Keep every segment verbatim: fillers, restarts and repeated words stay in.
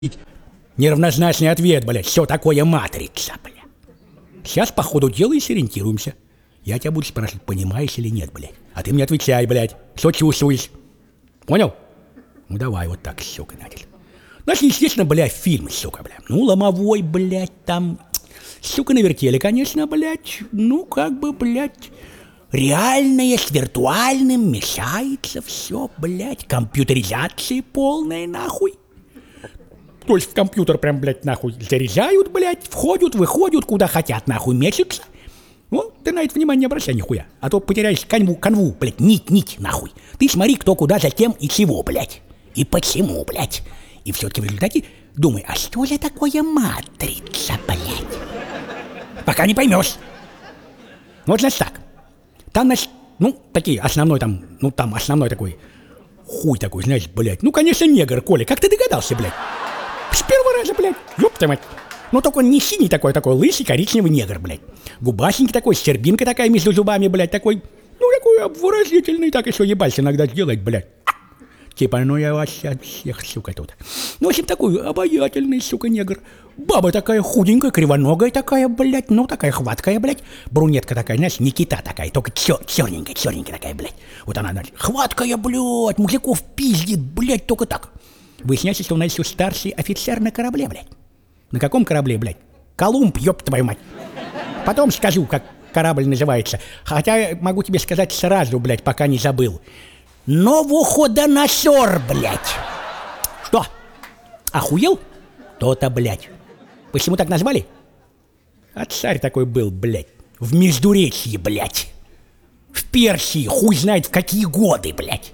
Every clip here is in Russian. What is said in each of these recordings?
Неравнозначный ответ, блядь. Все такое матрица, блядь. Сейчас по ходу дела и сориентируемся. Я тебя буду спрашивать, понимаешь или нет, блядь. А ты мне отвечай, блядь. Что чувствуешь? Понял? Ну давай вот так, сука, Надя. Значит, естественно, блядь, фильм, сука, блядь. Ну, ломовой, блядь, там... Сука, навертели, конечно, блядь. Ну, как бы, блядь... Реальное с виртуальным мешается все, блядь. Компьютеризация полная, нахуй. То есть в компьютер прям, блядь, нахуй заряжают, блядь, входят, выходят, куда хотят, нахуй, месяца. Ну, ты на это внимание не обращай нихуя. А то потеряешь канву, канву, блядь, нить, нить, нахуй. Ты смотри, кто куда, зачем и чего, блядь. И почему, блядь. И все-таки в результате думай, а что же такое матрица, блядь? Пока не поймешь. Вот, значит, так. Там, значит, ну, такие, основной там, ну, там основной такой, хуй такой, знаешь, блядь. Ну, конечно, негр, Коля, как ты догадался, блядь? С первого раза, блядь, ёпта мать. Ну, только он не синий такой, такой лысый, коричневый негр, блядь. Губасенький такой, щербинка такая между зубами, блядь, такой, ну, такой обворожительный, так еще ебальцы иногда сделать, блядь. Типа, ну, я вас от всех, сука, тут. Ну, в общем, такой обаятельный, сука, негр. Баба такая худенькая, кривоногая такая, блядь, ну, такая хваткая, блядь. Брунетка такая, знаешь, Никита такая, только чер- черненькая, черненькая такая, блядь. Вот она, значит, хваткая, блядь, мужиков пиздит, блядь, только так. Выясняется, что она еще старший офицер на корабле, блядь. На каком корабле, блядь? Колумб, ёб твою мать. Потом скажу, как корабль называется. Хотя могу тебе сказать сразу, блядь, пока не забыл. Новоходоносор, блядь. Что? Охуел? То-то, блядь. Почему так назвали? А царь такой был, блядь. В Междуречье, блядь. В Персии, хуй знает в какие годы, блядь.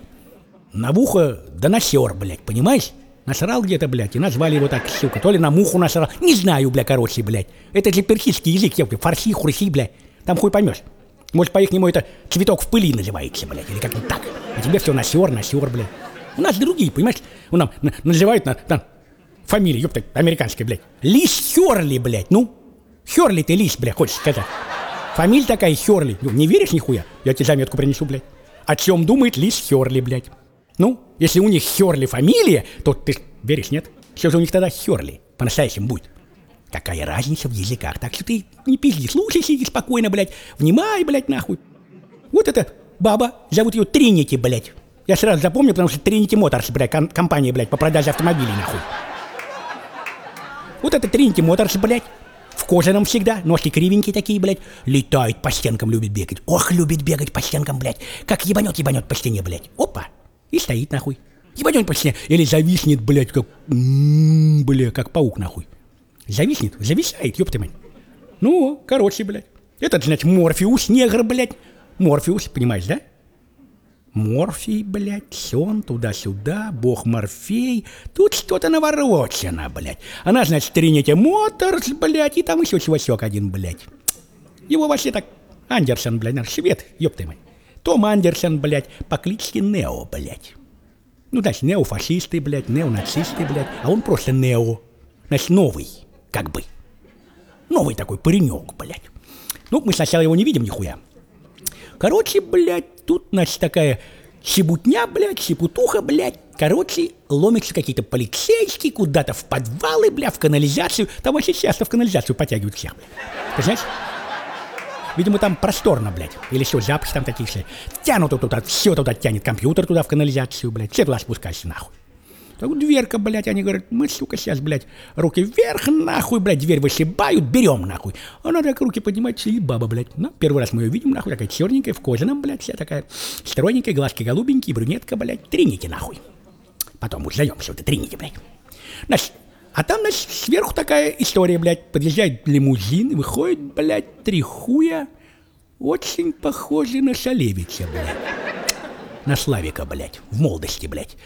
Навуходоносор, блядь, понимаешь? Насрал где-то, блядь, и назвали его так, сука. То ли на муху насрал. Не знаю, блядь, короче, блядь. Это же персидский язык, ёпта, фарси, хурси, блядь. Там хуй поймешь. Может, по-ихнему это цветок в пыли называется, блядь, или как-нибудь так. А тебе все насер, насер, блядь. У нас другие, понимаешь? У нас на, называют на, там, фамилия, ёпта, американская, блядь. Лис Хёрли, блядь, ну. Хёрли ты лис, блядь, хочешь сказать. Фамилия такая Хёрли. Ну, не веришь нихуя? Я тебе заметку принесу, блядь. О чем думает лис Хёрли, блядь? Ну, если у них Хёрли фамилия, то ты веришь, нет? Что же у них тогда Хёрли по-настоящему будет? Какая разница в языках? Так что ты не пизди, слушай, сиди спокойно, блядь. Внимай, блядь, нахуй. Вот эта баба, зовут ее Тринити, блядь. Я сразу запомнил, потому что Тринити Моторс, блядь, ком- компания, блядь, по продаже автомобилей, нахуй. Вот это Тринити Моторс, блядь. В кожаном всегда, ножки кривенькие такие, блядь. Летает по стенкам, любит бегать. Ох, любит бегать по стенкам, блядь. Как ебанет-ебанет по стене, блядь. Опа. И стоит, нахуй. Ебанет по стене. Или зависнет, блядь, как... М-м-м, бля, как паук, нахуй. Зависнет, зависает, ёпта мать. Ну, короче, блядь. Этот, значит, Морфеус, негр, блядь. Морфеус, понимаешь, да? Морфий, блядь, сон, туда-сюда, бог Морфей. Тут что-то наворочено, блядь. Она, значит, Тринити Моторс, блядь, и там еще чувачок один, блядь. Его вообще так Андерсон, блядь, наш швед, ёпта мать. Том Андерсон, блядь, по кличке Нео, блядь. Ну, значит, неофашисты, блядь, неонацисты, блядь, а он просто Нео. Значит, новый, как бы. Новый такой паренек, блядь. Ну, мы сначала его не видим нихуя. Короче, блядь, тут, значит, такая щебутня, блядь, щепутуха, блядь. Короче, ломятся какие-то полицейские куда-то в подвалы, блядь, в канализацию. Там вообще часто в канализацию потягивают всех, блядь. Ты знаешь? Видимо, там просторно, блядь. Или все, запахи там такие все. Тянут туда, все туда тянет. Компьютер туда в канализацию, блядь. Все туда спускайся, нахуй. Так дверка, блядь, они говорят, мы, сука, сейчас, блядь, руки вверх, нахуй, блядь, дверь вышибают, берем, нахуй. Она так руки поднимает, сидит баба, блядь. Ну, первый раз мы ее видим, нахуй, такая черненькая, в кожаном, блядь, вся такая стройненькая, глазки голубенькие, брюнетка, блядь, Тринити, нахуй. Потом узнаем, что это Тринити, блядь. Значит, а там, значит, сверху такая история, блядь, подъезжает лимузин, выходит, блядь, три хуя, очень похожи на Шалевича, блядь. На Славика, блядь, в молодости, блядь.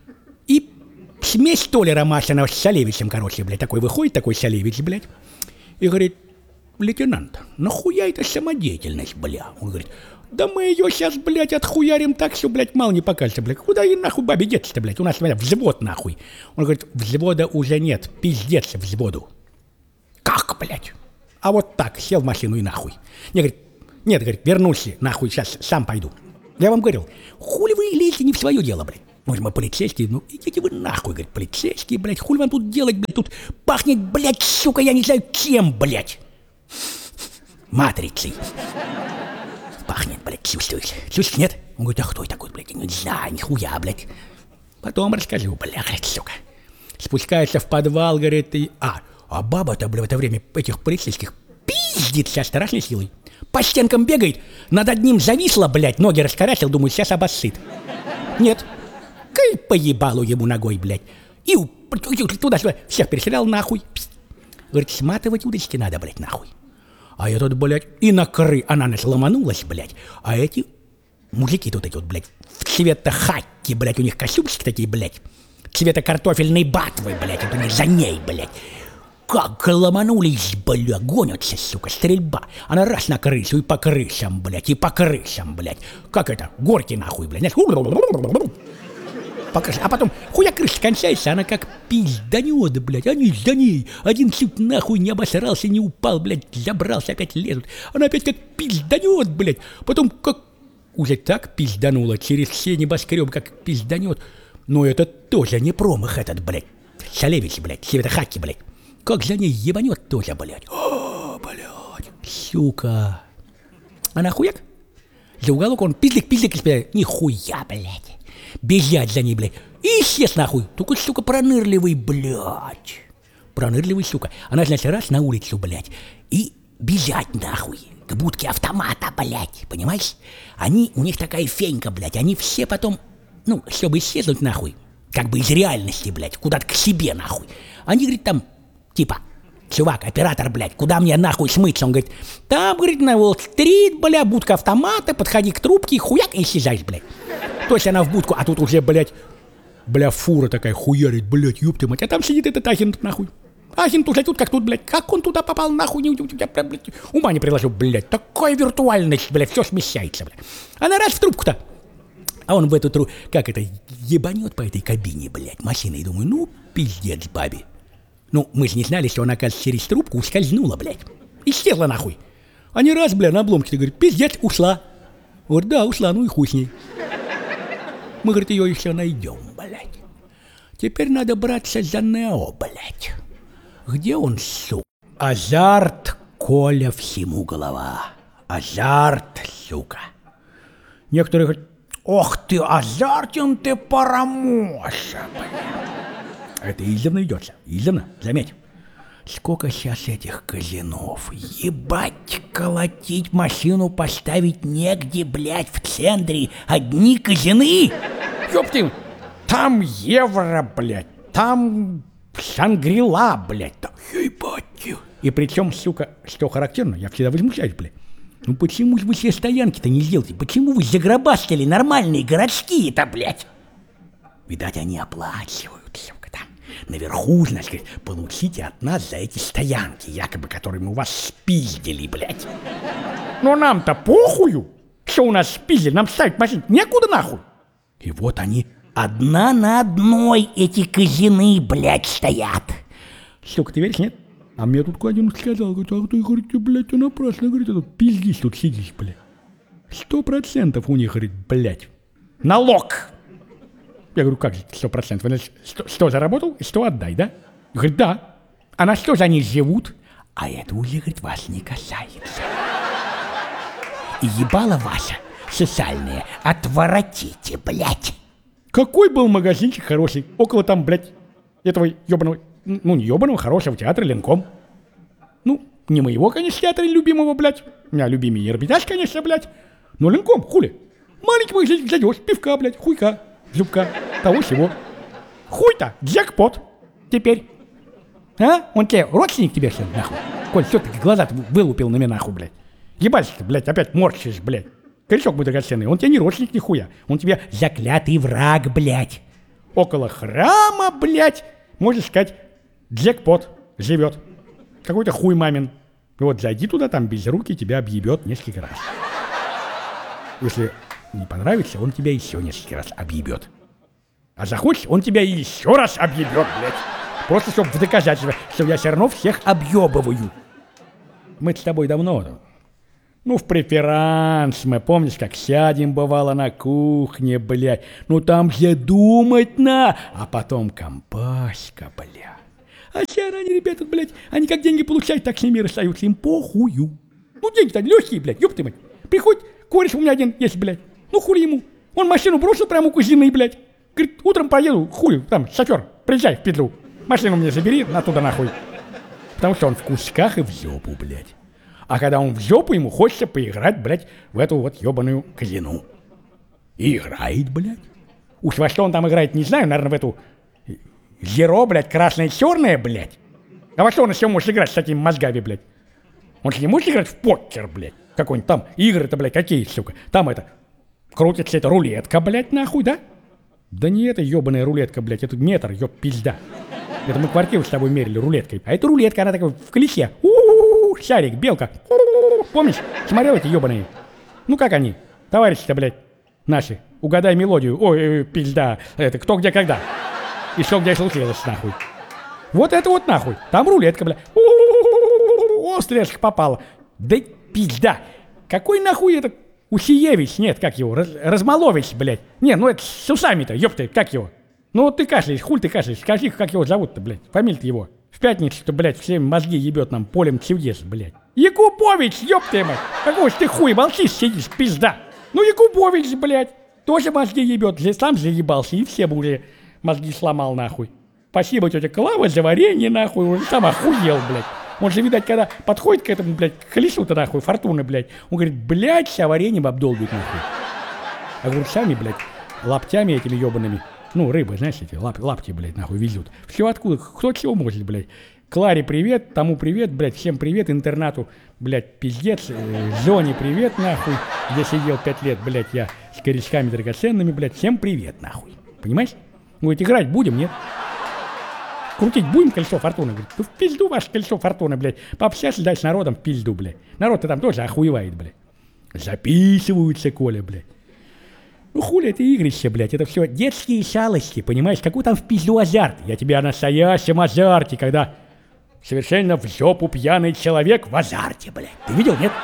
И смесь Толя Ромашина с Шалевичем, короче, блядь, такой выходит, такой Шалевич, блядь, и говорит, лейтенант, нахуя это самодеятельность, бля? Он говорит, да мы ее сейчас, блядь, отхуярим так, что, блядь, мало не покажется, блядь. Куда ей нахуй бабе деться-то, блядь? У нас, блядь, взвод, нахуй. Он говорит, взвода уже нет, пиздец взводу. Как, блядь? А вот так, сел в машину и нахуй. Не, говорит, нет, говорит, вернулся, нахуй, сейчас сам пойду. Я вам говорил, хули вы лезете не в свое дело, блядь. Может, мы полицейские? Ну, идите вы нахуй, говорит, полицейские, блядь, хуй вам тут делать, блядь, тут пахнет, блядь, сука, я не знаю чем, блядь. Матрицей. Пахнет, блядь, чувствуешь? Чувствуешь, нет? Он говорит, а кто я такой, блядь? Не знаю, нихуя, блядь. Потом расскажу, блядь, сука. Спускается в подвал, говорит, и... А, а баба-то, блядь, в это время этих полицейских пиздит со страшной силой. По стенкам бегает, над одним зависла, блядь, ноги раскорячил, думаю, сейчас обоссыт. Нет. Кай поебалу ему ногой, блядь. И туда-сюда всех переселял нахуй. Говорит, сматывать удочки надо, блядь, нахуй. А я тут, блядь, и на кры, она нас ломанулась, блядь. А эти мужики тут эти вот, блядь, в цвета хатти, блядь, у них костюмчики такие, блядь. Цвета картофельной батвы, блядь, вот они за ней, блядь. Как ломанулись, бля, гонятся, сука, стрельба. Она раз на крысу и по крысам, блядь, и по крысам, блядь. Как это, горки нахуй, блядь, знаешь, по крыше. А потом хуя крыша кончается, она как пизданет, блядь, они за ней. Один чуть нахуй не обосрался, не упал, блядь, забрался, опять лезут. Она опять как пизданет, блядь. Потом как уже так пизданула, через все небоскребы как пизданет. Но это тоже не промах этот, блядь. Шалевич, блядь, Света Хаки, блядь. Как за ней ебанет тоже, блядь. О, блядь, сука. А нахуяк? За уголок он пиздик-пиздик, блядь. Нихуя, блядь. Бежать за ней, блядь. И исчез нахуй. Только, сука, пронырливый, блядь. Пронырливый, сука. Она, значит, раз на улицу, блядь. И бежать нахуй. К будке автомата, блядь. Понимаешь? Они, у них такая фенька, блядь. Они все потом, ну, чтобы исчезнуть нахуй. Как бы из реальности, блядь. Куда-то к себе, нахуй. Они, говорит, там, типа, чувак, оператор, блядь, куда мне нахуй смыться? Он говорит, там, говорит, на Уолл-стрит, бля, будка автомата, подходи к трубке, хуяк, и исчезаешь, блядь. То есть она в будку, а тут уже, блядь, бля, фура такая хуярит, блядь, ёпты мать. А там сидит этот Ахин нахуй. Ахин уже тут как тут, блядь. Как он туда попал, нахуй, не, я, блядь, ума не приложу, блядь. Такая виртуальность, блядь, все смещается, блядь. Она раз в трубку-то. А он в эту трубку, как это, ебанет по этой кабине, блядь, машиной. И думаю, ну, пиздец бабе. Ну, мы же не знали, что она, оказывается, через трубку ускользнула, блядь. Исчезла, нахуй. Они раз, блядь, на обломке-то, говорит, пиздец, ушла. Вот, да, ушла, ну и хуй с ней. Мы, говорит, ее еще найдем, блядь. Теперь надо браться за Нео, блядь. Где он, сука? Азарт, Коля, всему голова. Азарт, сука. Некоторые говорят, ох ты, азартен ты, Парамоша, блядь. Это издавна идется, издавна, заметь. Сколько сейчас этих казинов. Ебать, колотить машину поставить негде, блядь, в центре. Одни казины. Ёпты, там евро, блядь, там Шангрила, блядь. Да, ебать. И причем, сука, что характерно, я всегда возмущаюсь, блядь. Ну почему же вы все стоянки-то не сделаете? Почему вы загробастали нормальные городские-то, блядь? Видать, они оплачивают, сука, там. Наверху, значит, получите от нас за эти стоянки, якобы, которые мы у вас спиздили, блядь. Но нам-то похую, что у нас спиздили, нам ставить машину некуда нахуй. И вот они одна на одной эти казины, блядь, стоят. Сука, ты веришь, нет? А мне тут один сказал, говорит, ах ты, говорит, блядь, ты напрасно, говорит, тут пиздишь, тут сидишь, блядь. Сто процентов у них, говорит, блядь, налог. Я говорю, как же, сто процентов? сто заработал, сто отдай, да? Говорит, да. А на что же они живут? А это уже, говорит, вас не касается. И ебало ваше социальное отворотите, блядь. Какой был магазинчик хороший, около там, блядь, этого ебаного, ну не ебаного, хорошего театра Ленком. Ну, не моего, конечно, театра любимого, блядь. У меня любимый Эрмитаж, конечно, блядь. Но Ленком, хули. Маленький магазинчик зайдешь, пивка, блядь, хуйка. Зубка, того всего. Хуй-то, джекпот. Теперь. А? Он тебе родственник тебе, что ли, нахуй? Коль, что ты глаза вылупил на меня, нахуй, блядь? Ебать ты, блядь, опять морщишь, блядь. Корешок мой драгоценный, он тебе не родственник нихуя. Он тебе заклятый враг, блядь. Около храма, блядь, можно сказать, джекпот живет. Какой-то хуй мамин. И вот зайди туда, там без руки тебя объебет несколько раз. Если не понравится, он тебя еще несколько раз объебет. А захочешь, он тебя еще раз объебет, блядь. Просто чтобы в доказательство, что я все равно всех объебываю. Мы с тобой давно Ну, в преферанс мы, помнишь, как сядем, бывало, на кухне, блядь. Ну, там же думать на, а потом компаська, блядь. А сейчас они, ребята, блядь, они как деньги получают, так с ними расстаются, им похую. Ну, деньги-то легкие, блядь, ёб ты мать. Приходит, кореш у меня один есть, блядь. Ну, хули ему. Он машину бросил прямо у кузины, блядь. Говорит, утром поеду, хуй, там, шофер, приезжай в Петлю. Машину мне забери, оттуда нахуй. Потому что он в кусках и в жопу, блядь. А когда он в жопу, ему хочется поиграть, блядь, в эту вот ебаную казину. И играет, блядь. Уж во что он там играет, не знаю, наверное, в эту зеро, блядь, красное-черное, блядь. А во что он еще может играть с такими мозгами, блядь? Он же не может играть в покер, блядь. Какой-нибудь там игры-то, блядь, какие, сука. Там это, крутится эта рулетка, блядь, нахуй, да? Да не это ебаная рулетка, блядь, это метр, ёб пизда. Это мы квартиру с тобой мерили рулеткой. А это рулетка, она такая в колесе. У-у-у, шарик, белка. Помнишь? Смотрел эти ебаные? Ну как они? Товарищи-то, блядь, наши. Угадай мелодию. Ой, пизда. Это кто, где, когда. И что, где случилось, нахуй. Вот это вот нахуй. Там рулетка, блядь. О, стрелочка попала. Да пизда. Какой нахуй это Усиевич? Нет, как его? Раз, Размалович, блядь. Не, ну это с усами-то, ёпты, как его? Ну вот ты кашляешь, хуль ты кашляешь, скажи, как его зовут-то, блядь, фамилия-то его. В пятницу-то, блядь, все мозги ебет нам полем чудес, блядь. Якубович, ёпты мать, какого ж ты хуй молчишь, сидишь, пизда. Ну Якубович, блядь, тоже мозги ебет, здесь сам заебался, и все бы уже мозги сломал, нахуй. Спасибо, тетя Клава, за варенье, нахуй, он сам охуел, блядь. Он же, видать, когда подходит к этому, блядь, к колесу-то, нахуй, фортуны, блядь, он говорит, блядь, вся вареньем обдолбит, нахуй. Огурцами, блядь, лаптями этими ебаными. Ну, рыбы, знаешь, эти лап, лапти, блядь, нахуй везут. Все откуда, кто чего может, блядь. Кларе привет, тому привет, блядь, всем привет, интернату, блядь, пиздец, э, Зоне привет, нахуй, где сидел пять лет, блядь, я с корешками драгоценными, блядь, всем привет, нахуй. Понимаешь? Говорит, играть будем, нет? Крутить будем колесо фортуны? Говорит, ну в пизду ваше колесо фортуны, блядь. Пообщаться дальше с народом в пизду, блядь. Народ-то там тоже охуевает, блядь. Записываются, Коля, блядь. Ну хули это игрище, блядь, это все детские шалости, понимаешь? Какой там в пизду азарт? Я тебе о настоящем азарте, когда совершенно в жопу пьяный человек в азарте, блядь. Ты видел, нет?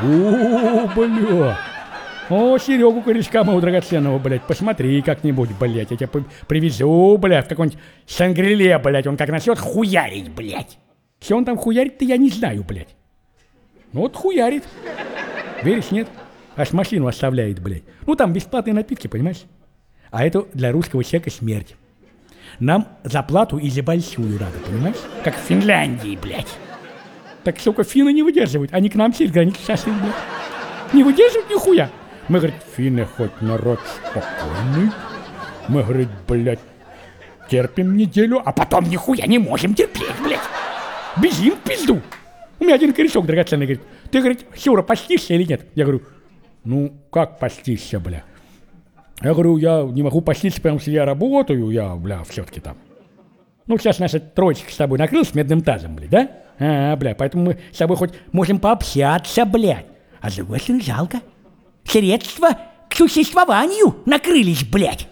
О, бля. О, Серегу корешка моего драгоценного, блядь, посмотри как-нибудь, блядь. Я тебя привезу, блядь, в какой-нибудь Шангриле, блядь. Он как начнет хуярить, блядь. Что он там хуярит-то, я не знаю, блядь. Ну вот хуярит. Веришь, нет? Аж машину оставляет, блядь. Ну, там бесплатные напитки, понимаешь? А это для русского человека смерть. Нам за плату и за большую надо, понимаешь? Как в Финляндии, блядь. Так, сука, финны не выдерживают. Они к нам через границу сошли, блядь. Не выдерживают нихуя. Мы, говорит, финны хоть народ спокойный. Мы, говорит, блядь, терпим неделю, а потом нихуя не можем терпеть, блядь. Бежим в пизду. У меня один корешок драгоценный, говорит, ты, говорит, Сюра, постишься или нет? Я говорю, ну, как постишься, бля? Я говорю, я не могу поститься, потому что я работаю, я, бля, все-таки там. Ну, сейчас наша троечка с тобой накрылась медным тазом, бля, да? А, бля, поэтому мы с тобой хоть можем пообщаться, блядь. А с другой стороны, жалко. Средства к существованию накрылись, блядь.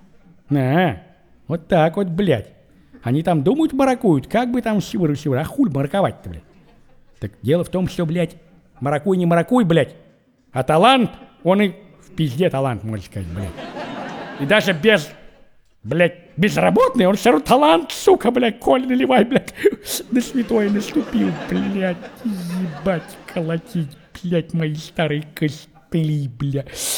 А, вот так вот, блядь. Они там думают, маракуют, как бы там сюра-сюра, а хуль мараковать-то, блядь. Так дело в том, что, блядь, маракуй не маракуй, блядь. А талант, он и в пизде талант, можно сказать, блядь. И даже без, блядь, безработный, он все равно талант, сука, блядь, Коль, наливай, блядь. На святое наступил, блядь, ебать, колотить, блядь, мои старые костыли, блядь.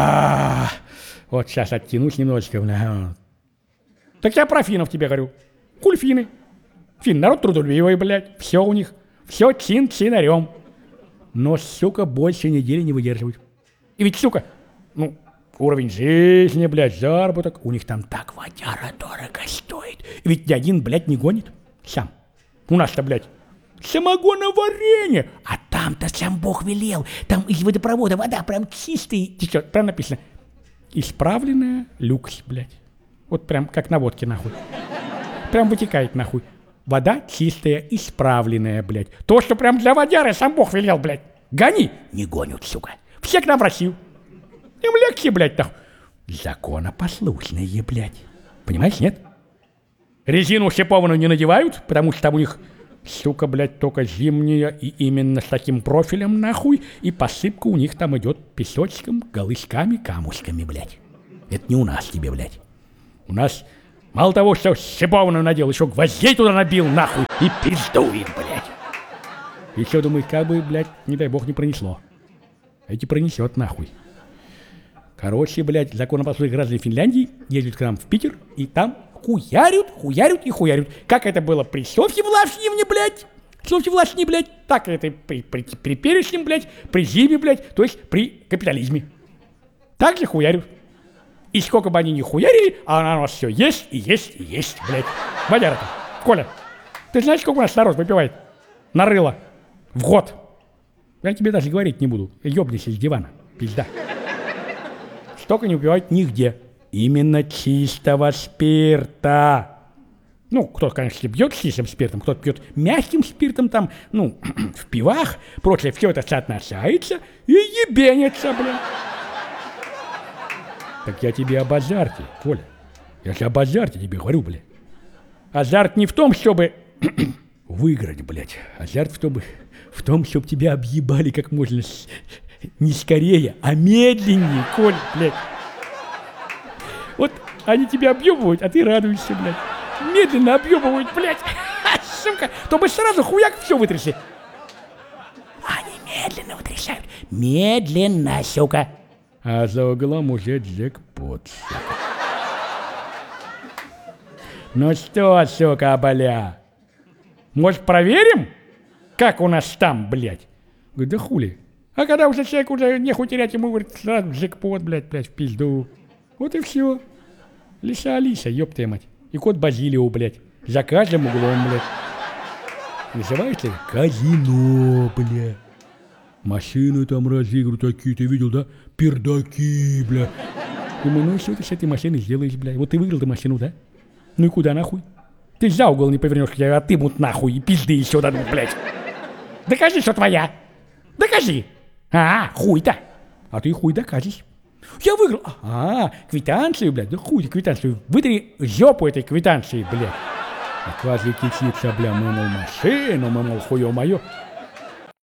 А, вот сейчас оттянусь немножечко, блядь. Так я про финнов тебе говорю. Куль финны. Финн, народ трудолюбивый, блядь, все у них, все чин-чинарем. Но, сука, больше недели не выдерживают. И ведь, сука, ну, уровень жизни, блядь, заработок, у них там так водяра дорого стоит. И ведь ни один, блядь, не гонит сам. У нас-то, блядь, самогоноваренье. А там-то сам Бог велел. Там из водопровода вода прям чистая течет. Там написано, исправленная люкс, блядь. Вот прям как на водке, нахуй. Прям вытекает, нахуй. Вода чистая, исправленная, блядь. То, что прям для водяры сам Бог велел, блядь. Гони. Не гонят, сука. Все к нам в Россию. Им легче, блядь, нахуй. Законопослушные, блядь. Понимаешь, нет? Резину шипованную не надевают, потому что там у них Сука, блядь, только зимняя и именно с таким профилем, нахуй. И посыпка у них там идет песочком, голышками, камушками, блядь. Это не у нас тебе, блядь. У нас мало того, что шиповную надел, еще гвоздей туда набил, нахуй, и пиздует, блядь. Еще думаю, как бы, блядь, не дай бог, не пронесло. Эти пронесет, нахуй. Короче, блядь, законопослушные граждане Финляндии ездят к нам в Питер, и там хуярят, хуярят и хуярят. Как это было при Софье Влашневне, блядь, Софье Влашне, блядь, так это при, при, при перешнем, блядь, при зиме, блядь, то есть при капитализме. Так же хуярят. И сколько бы они ни хуярили, а она у нас все есть и есть и есть, блядь. Вадяра-то, Коля, ты знаешь, сколько у нас народ выпивает? Нарыло. В год. Я тебе даже говорить не буду. Ёбнись из дивана, пизда. Столько не выпивают нигде. Именно чистого спирта. Ну, кто-то, конечно, пьет чистым спиртом, кто-то пьет мягким спиртом, там, ну, в пивах, прочее, все это соотносается и ебенится, блин. Так я тебе об азарте, Коля. Я же об азарте тебе говорю, блин. Азарт не в том, чтобы выиграть, блядь. Азарт в том, в том, чтобы тебя объебали как можно с... не скорее, а медленнее, Коль, блядь. Вот они тебя объебывают, а ты радуешься, блядь. Медленно объебывают, блядь. Сука, то бы сразу хуяк все вытрясли. Они медленно вытрясают. Медленно, сука. А за углом уже джекпот, сука. Ну что, сука, бля? Может, проверим, как у нас там, блядь? Говорит, да хули. А когда уже человек уже нехуй терять, ему говорит, сразу джекпот, блядь, блядь, в пизду. Вот и все. Лиса Алиса, ёб твою мать. И кот Базилио, блядь. За каждым углом, блядь. Называется казино, блядь. Машины там разыгрывают такие, ты видел, да? Пердаки, блядь. Думаю, ну и что ты с этой машиной сделаешь, блядь? Вот ты выиграл ты машину, да? Ну и куда нахуй? Ты за угол не повернешь, я отымут нахуй и пизды еще дадут, блядь. Докажи, что твоя. Докажи. А, хуй-то. А ты хуй докажешь. Я выиграл. А, квитанцию, блядь. Да хуй квитанцию. Вытри жопу этой квитанции, блядь. А квази кичится, бля, мы, мол, машину, мы, мол, хуё моё.